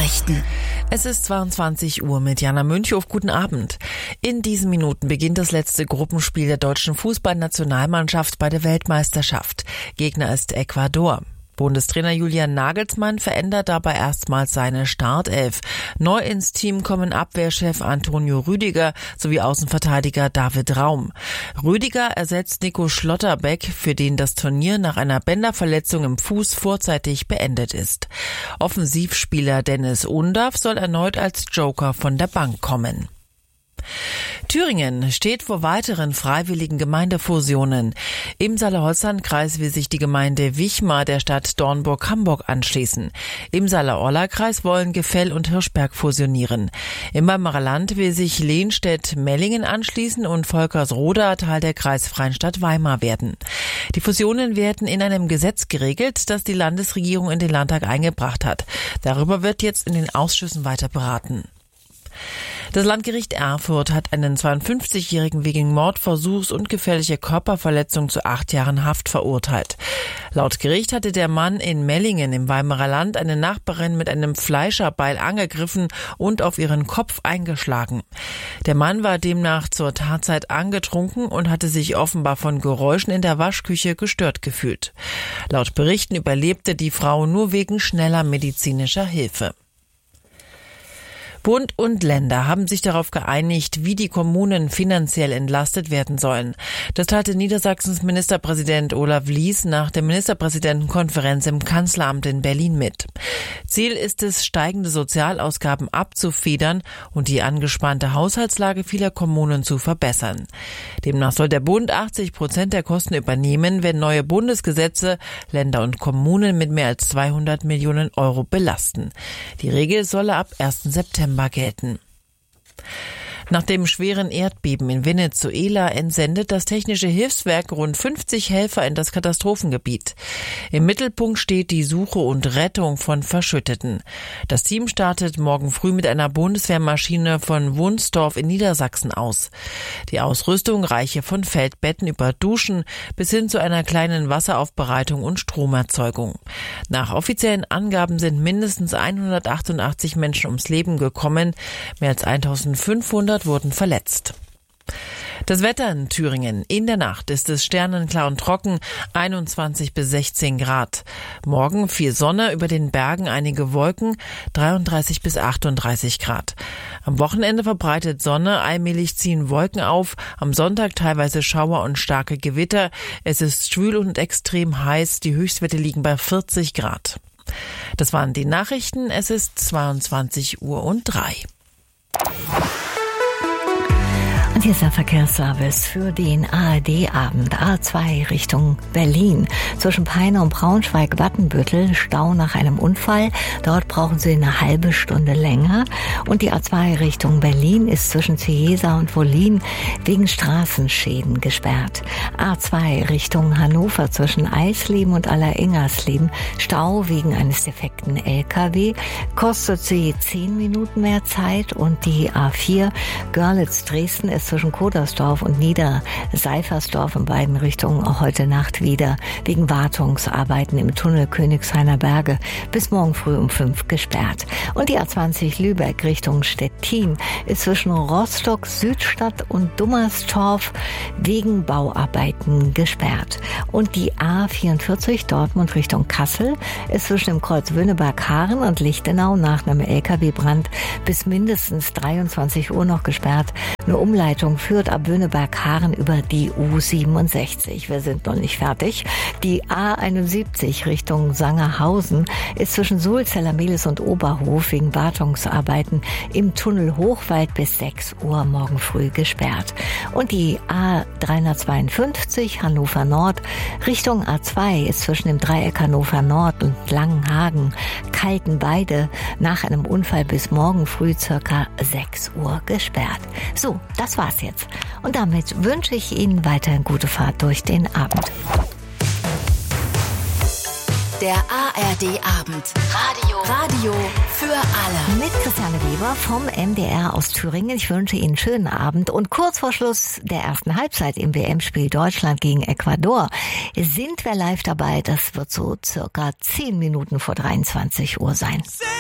Nachrichten. Es ist 22 Uhr mit Jana Münchow. Guten Abend. In diesen Minuten beginnt das letzte Gruppenspiel der deutschen Fußballnationalmannschaft bei der Weltmeisterschaft. Gegner ist Ecuador. Bundestrainer Julian Nagelsmann verändert dabei erstmals seine Startelf. Neu ins Team kommen Abwehrchef Antonio Rüdiger sowie Außenverteidiger David Raum. Rüdiger ersetzt Nico Schlotterbeck, für den das Turnier nach einer Bänderverletzung im Fuß vorzeitig beendet ist. Offensivspieler Dennis Undaff soll erneut als Joker von der Bank kommen. Thüringen steht vor weiteren freiwilligen Gemeindefusionen. Im Saale-Holzland-Kreis will sich die Gemeinde Wichmar der Stadt Dornburg-Hamburg anschließen. Im Saale-Orla-Kreis wollen Gefell und Hirschberg fusionieren. Im Weimarer Land will sich Lehnstedt-Mellingen anschließen und Volkersroda Teil der kreisfreien Stadt Weimar werden. Die Fusionen werden in einem Gesetz geregelt, das die Landesregierung in den Landtag eingebracht hat. Darüber wird jetzt in den Ausschüssen weiter beraten. Das Landgericht Erfurt hat einen 52-Jährigen wegen Mordversuchs und gefährlicher Körperverletzung zu 8 Jahren Haft verurteilt. Laut Gericht hatte der Mann in Mellingen im Weimarer Land eine Nachbarin mit einem Fleischerbeil angegriffen und auf ihren Kopf eingeschlagen. Der Mann war demnach zur Tatzeit angetrunken und hatte sich offenbar von Geräuschen in der Waschküche gestört gefühlt. Laut Berichten überlebte die Frau nur wegen schneller medizinischer Hilfe. Bund und Länder haben sich darauf geeinigt, wie die Kommunen finanziell entlastet werden sollen. Das teilte Niedersachsens Ministerpräsident Olaf Lies nach der Ministerpräsidentenkonferenz im Kanzleramt in Berlin mit. Ziel ist es, steigende Sozialausgaben abzufedern und die angespannte Haushaltslage vieler Kommunen zu verbessern. Demnach soll der Bund 80% der Kosten übernehmen, wenn neue Bundesgesetze Länder und Kommunen mit mehr als 200 Millionen Euro belasten. Die Regel solle ab 1. September gelten. Nach dem schweren Erdbeben in Venezuela entsendet das Technische Hilfswerk rund 50 Helfer in das Katastrophengebiet. Im Mittelpunkt steht die Suche und Rettung von Verschütteten. Das Team startet morgen früh mit einer Bundeswehrmaschine von Wunstorf in Niedersachsen aus. Die Ausrüstung reiche von Feldbetten über Duschen bis hin zu einer kleinen Wasseraufbereitung und Stromerzeugung. Nach offiziellen Angaben sind mindestens 188 Menschen ums Leben gekommen, mehr als 1500 wurden verletzt. Das Wetter in Thüringen. In der Nacht ist es sternenklar und trocken, 21 bis 16 Grad. Morgen viel Sonne, über den Bergen einige Wolken, 33 bis 38 Grad. Am Wochenende verbreitet Sonne, allmählich ziehen Wolken auf, am Sonntag teilweise Schauer und starke Gewitter. Es ist schwül und extrem heiß, die Höchstwerte liegen bei 40 Grad. Das waren die Nachrichten, es ist 22:03 Uhr. Und hier ist der Verkehrsservice für den ARD-Abend. A2 Richtung Berlin. Zwischen Peine und Braunschweig-Wattenbüttel Stau nach einem Unfall. Dort brauchen Sie eine halbe Stunde länger. Und die A2 Richtung Berlin ist zwischen Cieza und Wollin wegen Straßenschäden gesperrt. A2 Richtung Hannover zwischen Eisleben und Allerengersleben. Stau wegen eines defekten LKW. Kostet Sie 10 Minuten mehr Zeit. Und die A4 Görlitz-Dresden ist zwischen Kodersdorf und Niederseifersdorf in beiden Richtungen heute Nacht wieder wegen Wartungsarbeiten im Tunnel Königshainer Berge bis morgen früh um 5 gesperrt. Und die A20 Lübeck Richtung Stettin ist zwischen Rostock Südstadt und Dummerstorf wegen Bauarbeiten gesperrt. Und die A44 Dortmund Richtung Kassel ist zwischen dem Kreuz Wöhneberg-Haaren und Lichtenau nach einem LKW-Brand bis mindestens 23 Uhr noch gesperrt. Eine Umleitung führt ab Wöhneberg-Haaren über die U67. Wir sind noch nicht fertig. Die A71 Richtung Sangerhausen ist zwischen Sulzeller-Mehlis und Oberhof wegen Wartungsarbeiten im Tunnel Hochwald bis 6 Uhr morgen früh gesperrt. Und die A352 Hannover Nord Richtung A2 ist zwischen dem Dreieck Hannover Nord und Langenhagen Kaltenbeide nach einem Unfall bis morgen früh circa 6 Uhr gesperrt. So, das war's jetzt. Und damit wünsche ich Ihnen weiterhin gute Fahrt durch den Abend. Der ARD-Abend. Radio für alle. Mit Christiane Weber vom MDR aus Thüringen. Ich wünsche Ihnen einen schönen Abend. Und kurz vor Schluss der ersten Halbzeit im WM-Spiel Deutschland gegen Ecuador sind wir live dabei. Das wird so circa 10 Minuten vor 23 Uhr sein.